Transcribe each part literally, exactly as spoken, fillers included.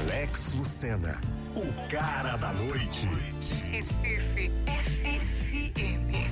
Alex Lucena, o cara da noite. Recife F M.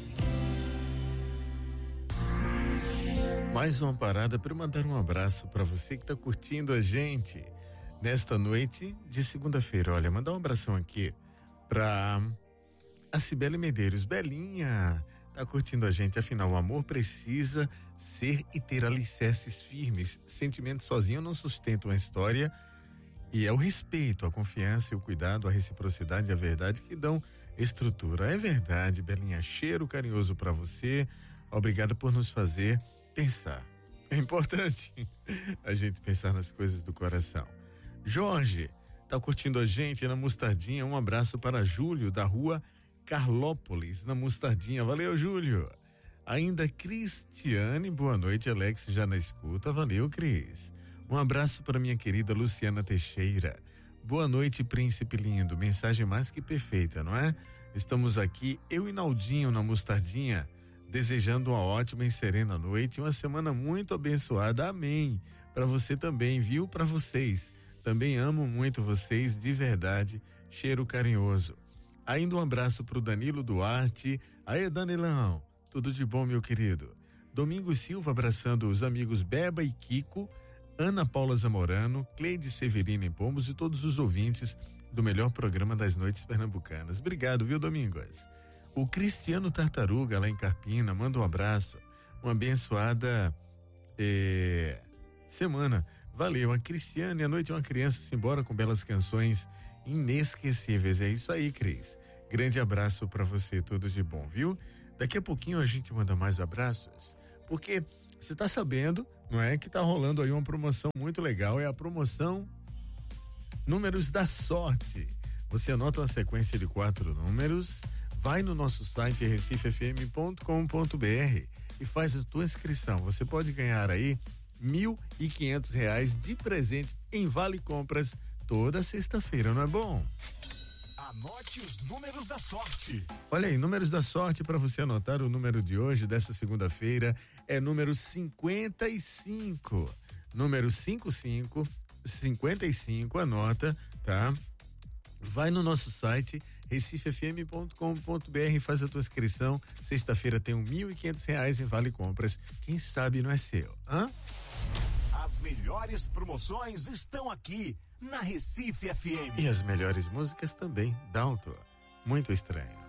Mais uma parada para mandar um abraço para você que está curtindo a gente nesta noite de segunda-feira. Olha, mandar um abração aqui para a Cibele Medeiros. Belinha tá curtindo a gente. Afinal, o amor precisa ser e ter alicerces firmes. Sentimento sozinho não sustenta uma história, e é o respeito, a confiança e o cuidado, a reciprocidade e a verdade que dão estrutura. É verdade, Belinha. Cheiro carinhoso para você. Obrigado por nos fazer pensar. É importante a gente pensar nas coisas do coração. Jorge tá curtindo a gente na Mostardinha. Um abraço para Júlio, da rua Carlópolis, na Mostardinha. Valeu, Júlio. Ainda Cristiane, boa noite, Alex, já na escuta. Valeu, Cris. Um abraço para minha querida Luciana Teixeira. Boa noite, príncipe lindo. Mensagem mais que perfeita, não é? Estamos aqui, eu e Naldinho, na Mostardinha, desejando uma ótima e serena noite, uma semana muito abençoada. Amém. Para você também, viu? Para vocês. Também amo muito vocês, de verdade. Cheiro carinhoso. Ainda um abraço pro Danilo Duarte. Aê, Danilão. Tudo de bom, meu querido. Domingos Silva abraçando os amigos Beba e Kiko, Ana Paula Zamorano, Cleide Severino em Pombos e todos os ouvintes do melhor programa das noites pernambucanas. Obrigado, viu, Domingos? O Cristiano Tartaruga, lá em Carpina, manda um abraço. Uma abençoada eh, semana. Valeu. A Cristiane, a noite é uma criança, se embora com belas canções inesquecíveis. É isso aí, Cris. Grande abraço pra você, tudo de bom, viu? Daqui a pouquinho a gente manda mais abraços, porque você tá sabendo, não é, que tá rolando aí uma promoção muito legal. É a promoção Números da Sorte. Você anota uma sequência de quatro números, vai no nosso site recife f m ponto com ponto b r e faz a tua inscrição. Você pode ganhar aí mil e quinhentos reais de presente em Vale Compras toda sexta-feira, não é bom? Anote os números da sorte. Olha aí, números da sorte para você anotar. O número de hoje, dessa segunda-feira, é número cinquenta e cinco. Número cinquenta e cinco, cinquenta e cinco, anota, tá? Vai no nosso site recife f m ponto com ponto b r e faz a tua inscrição. Sexta-feira tem um mil e quinhentos reais em Vale Compras. Quem sabe não é seu, hã? As melhores promoções estão aqui na Recife F M. E as melhores músicas também. Dalton, muito estranho.